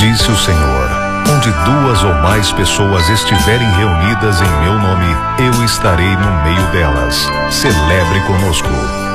Disse o Senhor: onde 2 ou mais pessoas estiverem reunidas em meu nome, eu estarei no meio delas. Celebre conosco.